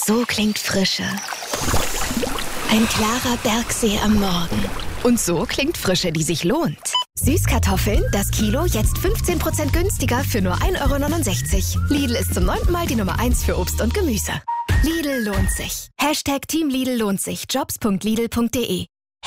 So klingt Frische. Ein klarer Bergsee am Morgen. Und so klingt Frische, die sich lohnt. Süßkartoffeln, das Kilo, jetzt 15% günstiger für nur 1,69 €. Lidl ist zum 9. Mal die Nummer 1 für Obst und Gemüse. Lidl lohnt sich. #Team Lidl lohnt sich. Jobs.lidl.de